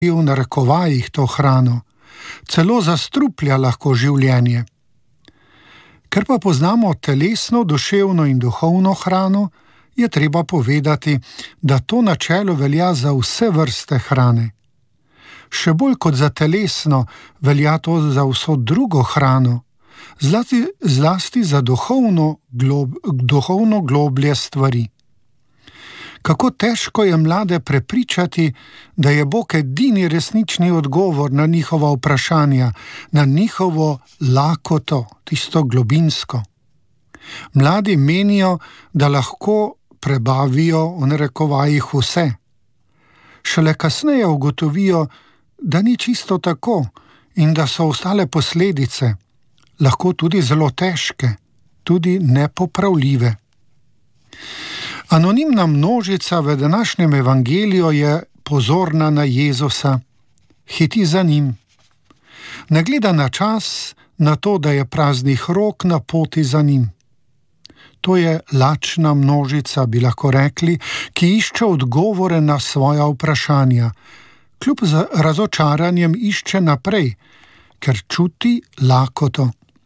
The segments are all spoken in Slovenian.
v narekovajih to hrano, celo zastruplja lahko življenje. Ker pa poznamo telesno, duševno in duhovno hrano, je treba povedati, da to načelo velja za vse vrste hrane. Še bolj kot za telesno velja to za vso drugo hrano, zlasti za duhovno globlje stvari. Kako težko je mlade prepričati, da je Bog edini resnični odgovor na njihova vprašanja, na njihovo lakoto, tisto globinsko. Mladi menijo, da lahko prebavijo v narekovajih vse. Šele kasneje ugotovijo, da ni čisto tako in da so ostale posledice, lahko tudi zelo težke, tudi nepopravljive. Anonimna množica v današnjem evangeliju je pozorna na Jezusa, hiti za njim. Ne gleda na čas, na to, da je praznih rok na poti za njim. To je lačna množica, bi lahko rekli, ki išče odgovore na svoja vprašanja, kljub razočaranjem išče naprej, ker čuti lakoto.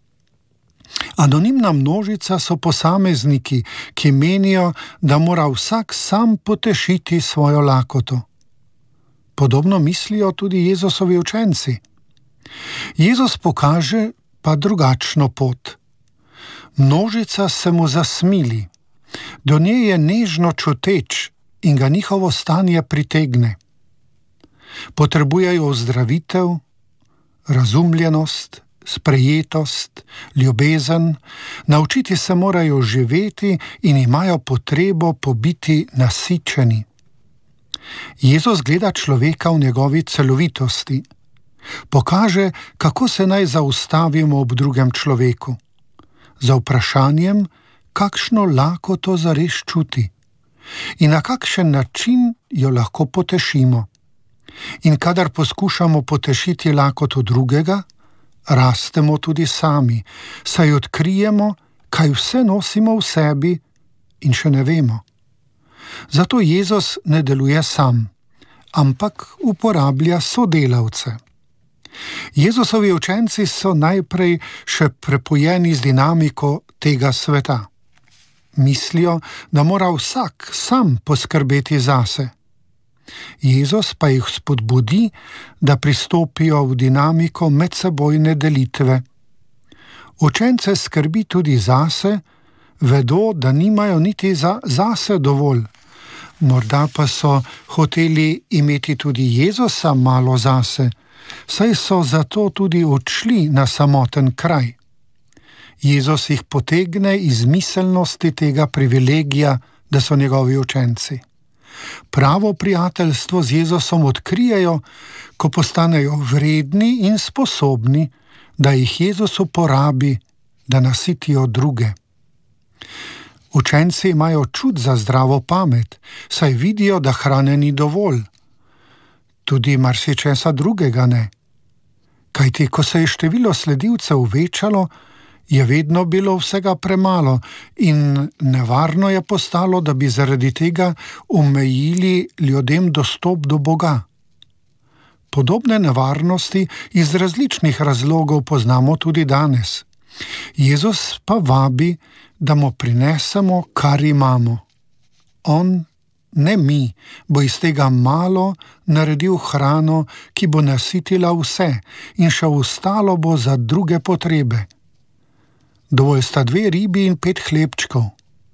Anonimna množica so posamezniki, ki menijo, da mora vsak sam potešiti svojo lakoto. Podobno mislijo tudi Jezusovi učenci. Jezus pokaže pa drugačno pot. Množica se mu zasmili, do nje je nežno čuteč in ga njihovo stanje pritegne. Potrebujejo ozdravitev, razumljenost, sprejetost, ljubezen, naučiti se morajo živeti in imajo potrebo po biti nasičeni. Jezus gleda človeka v njegovi celovitosti. Pokaže, kako se naj zaustavimo ob drugem človeku. Za vprašanjem, kakšno lakoto zares čuti in na kakšen način jo lahko potešimo. In kadar poskušamo potešiti lakoto drugega, rastemo tudi sami, saj odkrijemo, kaj vse nosimo v sebi in še ne vemo. Zato Jezus ne deluje sam, ampak uporablja sodelavce. Jezusovi učenci so najprej še prepojeni z dinamiko tega sveta. Mislijo, da mora vsak sam poskrbeti zase. Jezus pa jih spodbudi, da pristopijo v dinamiko medsebojne delitve. Učence skrbi tudi zase, vedo, da nimajo niti zase dovolj. Morda pa so hoteli imeti tudi Jezusa malo zase, saj so zato tudi odšli na samoten kraj. Jezus jih potegne iz miselnosti tega privilegija, da so njegovi učenci. Pravo prijateljstvo z Jezusom odkrijejo, ko postanejo vredni in sposobni, da jih Jezus uporabi, da nasitijo druge. Učenci imajo čut za zdravo pamet, saj vidijo, da hrane ni dovolj. Tudi marsičesa drugega ne. Kajti, ko se je število sledilcev večalo, je vedno bilo vsega premalo in nevarno je postalo, da bi zaradi tega omejili ljudem dostop do Boga. Podobne nevarnosti iz različnih razlogov poznamo tudi danes. Jezus pa vabi, da mu prinesemo, kar imamo. On, ne mi, bo iz tega malo naredil hrano, ki bo nasitila vse in še ostalo bo za druge potrebe. Dovolj sta 2 ribi in 5 hlebčkov.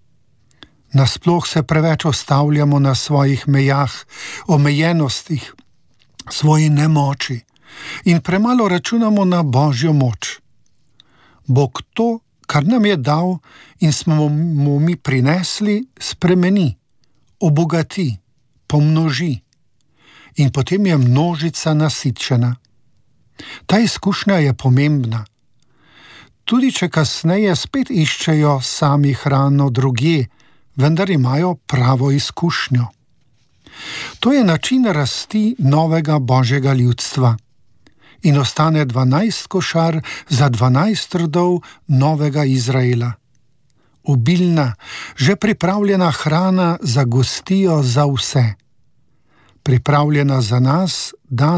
Nasploh se preveč ustavljamo na svojih mejah, omejenostih, svoji nemoči in premalo računamo na Božjo moč. Bog to, kar nam je dal in smo mu mi prinesli, spremeni, obogati, pomnoži in potem je množica nasičena. Ta izkušnja je pomembna. Tudi če kasneje spet iščejo sami hrano drugje, vendar imajo pravo izkušnjo. To je način rasti novega Božjega ljudstva in ostane 12 košar za 12 rodov novega Izraela. Obilna, že pripravljena hrana za gostijo za vse. Pripravljena za nas danes.